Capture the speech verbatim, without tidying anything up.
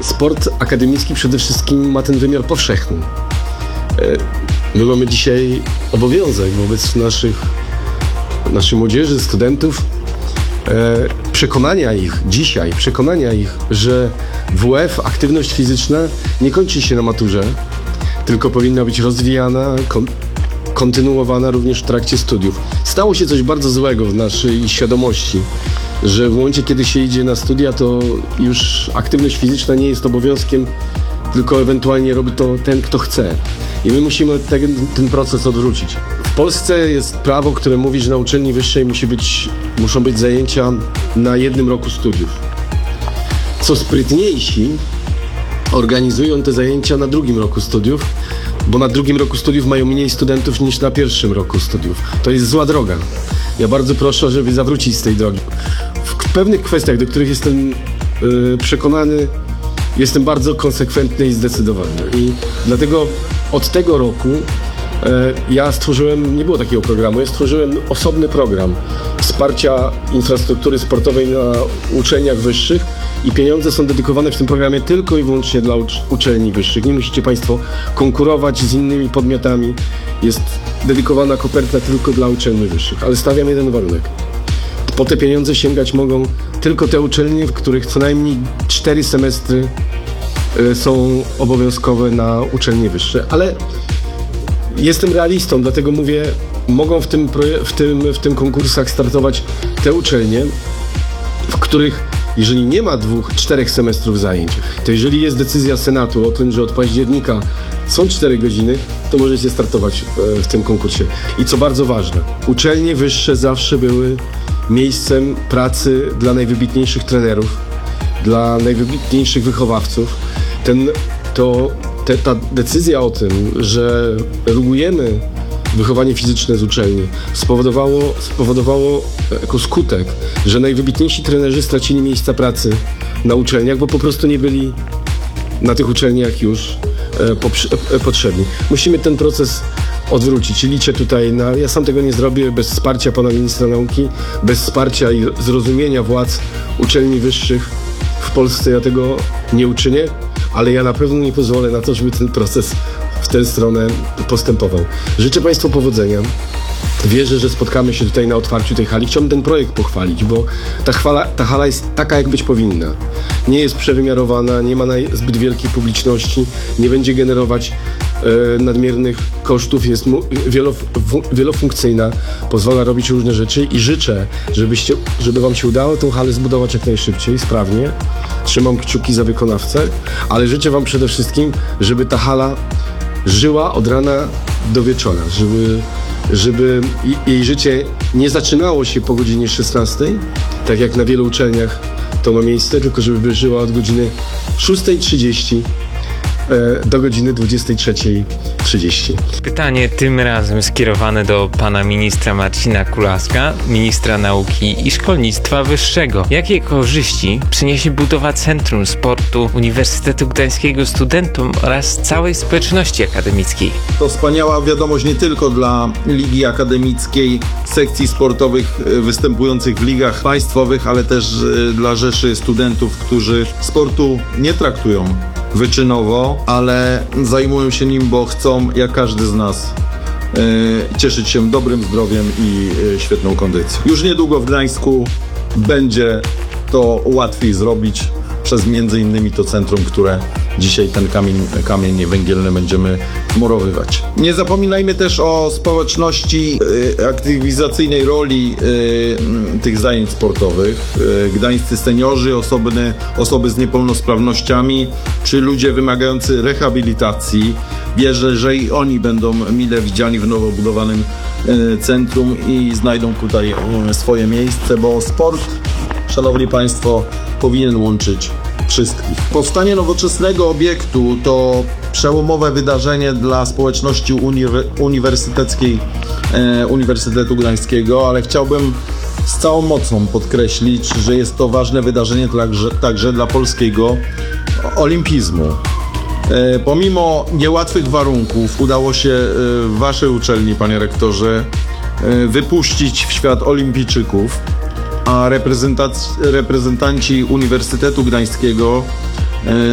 sport akademicki przede wszystkim ma ten wymiar powszechny. My mamy dzisiaj obowiązek wobec naszych, naszej młodzieży, studentów, przekonania ich dzisiaj, przekonania ich, że W F, aktywność fizyczna nie kończy się na maturze, tylko powinna być rozwijana, kon- kontynuowana również w trakcie studiów. Stało się coś bardzo złego w naszej świadomości, że w momencie, kiedy się idzie na studia, to już aktywność fizyczna nie jest obowiązkiem, tylko ewentualnie robi to ten, kto chce. I my musimy ten, ten proces odwrócić. W Polsce jest prawo, które mówi, że na uczelni wyższej musi być, muszą być zajęcia na jednym roku studiów. Co sprytniejsi organizują te zajęcia na drugim roku studiów, bo na drugim roku studiów mają mniej studentów niż na pierwszym roku studiów. To jest zła droga. Ja bardzo proszę, żeby zawrócić z tej drogi. W pewnych kwestiach, do których jestem yy, przekonany, jestem bardzo konsekwentny i zdecydowany. I dlatego od tego roku yy, ja stworzyłem, nie było takiego programu, ja stworzyłem osobny program wsparcia infrastruktury sportowej na uczelniach wyższych i pieniądze są dedykowane w tym programie tylko i wyłącznie dla ucz- uczelni wyższych. Nie musicie Państwo konkurować z innymi podmiotami. Jest dedykowana koperta tylko dla uczelni wyższych, ale stawiam jeden warunek. Po te pieniądze sięgać mogą tylko te uczelnie, w których co najmniej cztery semestry y, są obowiązkowe na uczelnie wyższe. Ale jestem realistą, dlatego mówię, mogą w tym, proje- w tym, w tym konkursach startować te uczelnie, w których jeżeli nie ma dwóch, czterech semestrów zajęć, to jeżeli jest decyzja Senatu o tym, że od października są cztery godziny, to możecie startować w, w tym konkursie. I co bardzo ważne, uczelnie wyższe zawsze były miejscem pracy dla najwybitniejszych trenerów, dla najwybitniejszych wychowawców. Ten, to, te, ta decyzja o tym, że rugujemy wychowanie fizyczne z uczelni spowodowało, spowodowało jako skutek, że najwybitniejsi trenerzy stracili miejsca pracy na uczelniach, bo po prostu nie byli na tych uczelniach już e, poprze- e, potrzebni. Musimy ten proces odwrócić i liczę tutaj na... Ja sam tego nie zrobię bez wsparcia pana ministra nauki, bez wsparcia i zrozumienia władz uczelni wyższych w Polsce ja tego nie uczynię, ale ja na pewno nie pozwolę na to, żeby ten proces w tę stronę postępował. Życzę Państwu powodzenia. Wierzę, że spotkamy się tutaj na otwarciu tej hali. Chciałbym ten projekt pochwalić, bo ta, chwala, ta hala jest taka, jak być powinna. Nie jest przewymiarowana, nie ma zbyt wielkiej publiczności, nie będzie generować e, nadmiernych kosztów, jest mu, wielof, w, wielofunkcyjna, pozwala robić różne rzeczy i życzę, żebyście, żeby Wam się udało tę halę zbudować jak najszybciej, sprawnie. Trzymam kciuki za wykonawcę, ale życzę Wam przede wszystkim, żeby ta hala żyła od rana do wieczora, żeby, żeby jej życie nie zaczynało się po godzinie szesnastej, tak jak na wielu uczelniach to ma miejsce, tylko żeby żyła od godziny szóstej trzydzieści do godziny dwudziestej trzeciej trzydzieści. Pytanie tym razem skierowane do pana ministra Marcina Kulaska, ministra nauki i szkolnictwa wyższego. Jakie korzyści przyniesie budowa Centrum Sportu Uniwersytetu Gdańskiego studentom oraz całej społeczności akademickiej? To wspaniała wiadomość nie tylko dla Ligi Akademickiej, sekcji sportowych występujących w ligach państwowych, ale też dla rzeszy studentów, którzy sportu nie traktują wyczynowo, ale zajmują się nim, bo chcą, jak każdy z nas, yy, cieszyć się dobrym zdrowiem i yy, świetną kondycją. Już niedługo w Gdańsku będzie to łatwiej zrobić przez między innymi to centrum, które dzisiaj ten kamień, kamień węgielny będziemy wmurowywać. Nie zapominajmy też o społeczności, y, aktywizacyjnej roli y, tych zajęć sportowych. Y, gdańscy seniorzy, osoby, osoby z niepełnosprawnościami, czy ludzie wymagający rehabilitacji. Wierzę, że i oni będą mile widziani w nowo budowanym y, centrum i znajdą tutaj y, swoje miejsce, bo sport, szanowni państwo, powinien łączyć wszystkich. Powstanie nowoczesnego obiektu to przełomowe wydarzenie dla społeczności uniwer- uniwersyteckiej e, Uniwersytetu Gdańskiego, ale chciałbym z całą mocą podkreślić, że jest to ważne wydarzenie także, także dla polskiego olimpizmu. E, pomimo niełatwych warunków udało się e, w waszej uczelni, panie rektorze, e, wypuścić w świat olimpijczyków, a reprezentanci Uniwersytetu Gdańskiego